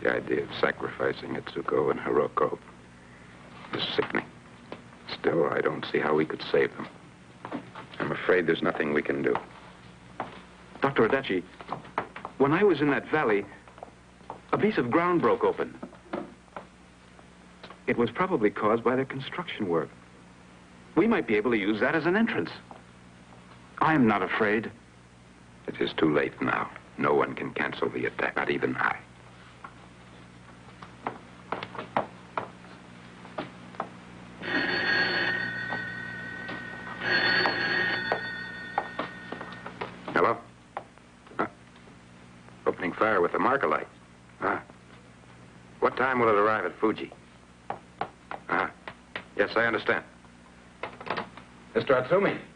The idea of sacrificing Itsuko and Hiroko is sickening. Still, I don't see how we could save them. I'm afraid there's nothing we can do. Dr. Adachi, when I was in that valley, a piece of ground broke open. It was probably caused by their construction work. We might be able to use that as an entrance. I'm not afraid. It is too late now. No one can cancel the attack, not even I. Hello? Opening fire with the marker light. What time will it arrive at Fuji? Yes, I understand. Mr. Atsumi.